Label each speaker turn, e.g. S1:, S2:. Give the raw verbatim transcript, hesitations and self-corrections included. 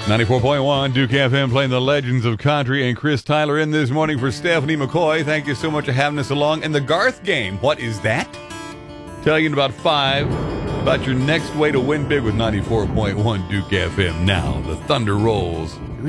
S1: ninety-four point one Duke F M playing the Legends of Country, and Chris Tyler in this morning for Stephanie McCoy. Thank you so much for having us along. And the Garth game, what is that? Tell you in about five about your next way to win big with ninety-four point one Duke F M. Now the thunder rolls.